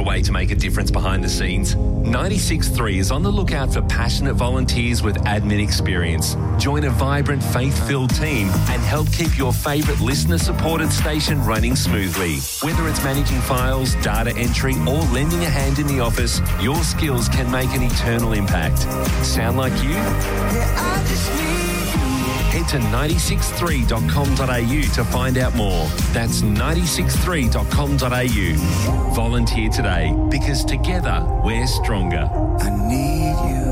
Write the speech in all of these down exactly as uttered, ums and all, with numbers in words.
way to make a difference behind the scenes? ninety-six point three is on the lookout for passionate volunteers with admin experience. Join a vibrant, faith-filled team and help keep your favourite listener-supported station running smoothly. Whether it's managing files, data entry, or lending a hand in the office, your skills can make an eternal impact. Sound like you? Yeah, I just need you. Head to nine six three dot com dot a u to find out more. That's nine six three dot com dot a u. Volunteer today, because together we're stronger. I need you.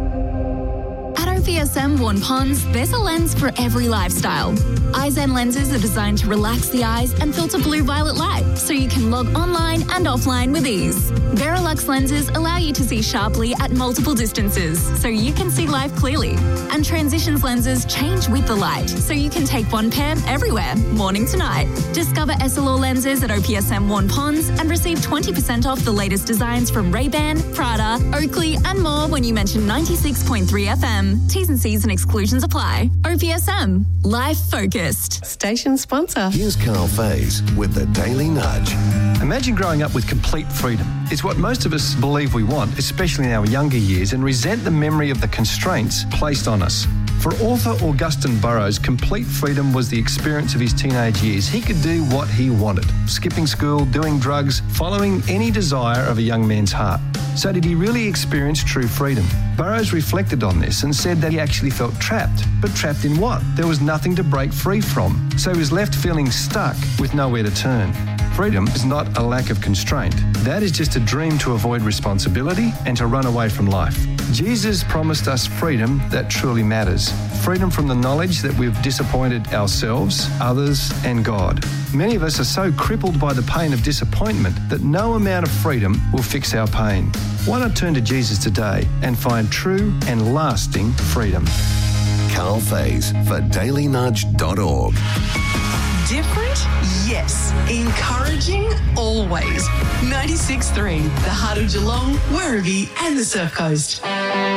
At O P S M Warn Ponds, there's a lens for every lifestyle. iZen lenses are designed to relax the eyes and filter blue-violet light, so you can log online and offline with ease. Verilux lenses allow you to see sharply at multiple distances, so you can see life clearly. And Transitions lenses change with the light, so you can take one pair everywhere, morning to night. Discover S L R lenses at O P S M Warn Ponds and receive twenty percent off the latest designs from Ray-Ban, Prada, Oakley and more when you mention ninety-six point three F M. T's and C's and exclusions apply. O P S M. Life focused. Station sponsor. Here's Carl Faze with the Daily Nudge. Imagine growing up with complete freedom. It's what most of us believe we want, especially in our younger years, and resent the memory of the constraints placed on us. For author Augustine Burroughs, complete freedom was the experience of his teenage years. He could do what he wanted, skipping school, doing drugs, following any desire of a young man's heart. So did he really experience true freedom? Burroughs reflected on this and said that he actually felt trapped. But trapped in what? There was nothing to break free from. So he was left feeling stuck with nowhere to turn. Freedom is not a lack of constraint. That is just a dream to avoid responsibility and to run away from life. Jesus promised us freedom that truly matters. Freedom from the knowledge that we've disappointed ourselves, others, and God. Many of us are so crippled by the pain of disappointment that no amount of freedom will fix our pain. Why not turn to Jesus today and find true and lasting freedom? Carl Faze for daily nudge dot org. Different? Yes. Encouraging? Always. ninety-six point three, the heart of Geelong, Werribee and the Surf Coast.